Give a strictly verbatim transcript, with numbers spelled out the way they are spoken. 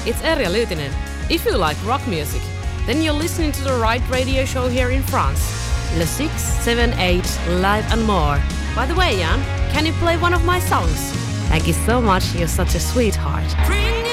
it's Erja Lyytinen. If you like rock music, then you're listening to the right radio show here in France. Le six seven eight Live and More. By the way, Jan, can you play one of my songs? Thank you so much, you're such a sweetheart. Bring